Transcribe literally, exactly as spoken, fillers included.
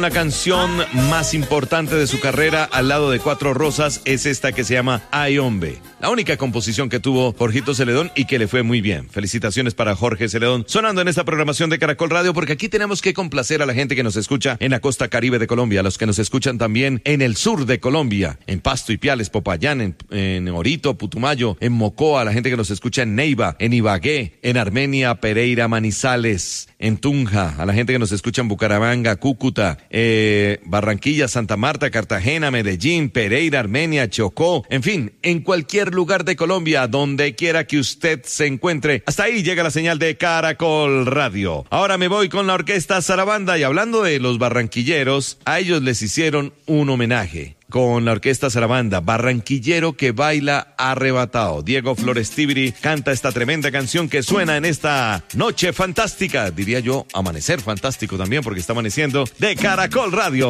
La canción más importante de su carrera al lado de Cuatro Rosas es esta que se llama Ay Hombre. La única composición que tuvo Jorgito Celedón y que le fue muy bien. Felicitaciones para Jorge Celedón. Sonando en esta programación de Caracol Radio, porque aquí tenemos que complacer a la gente que nos escucha en la costa caribe de Colombia, a los que nos escuchan también en el sur de Colombia, en Pasto, Ipiales, Popayán, en, en Orito, Putumayo, en Mocoa, a la gente que nos escucha en Neiva, en Ibagué, en Armenia, Pereira, Manizales, en Tunja, a la gente que nos escucha en Bucaramanga, Cúcuta, eh, Barranquilla, Santa Marta, Cartagena, Medellín, Pereira, Armenia, Chocó, en fin, en cualquier lugar de Colombia, donde quiera que usted se encuentre. Hasta ahí llega la señal de Caracol Radio. Ahora me voy con la orquesta Zarabanda, y hablando de los barranquilleros, a ellos les hicieron un homenaje con la orquesta Zarabanda, Barranquillero que baila arrebatado. Diego Flores Tibiri canta esta tremenda canción que suena en esta noche fantástica, diría yo, amanecer fantástico también, porque está amaneciendo, de Caracol Radio.